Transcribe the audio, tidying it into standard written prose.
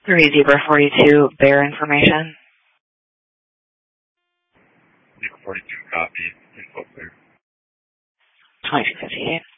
3 Zebra 42, bear information. Zebra 42, copy. Please go clear. 2258.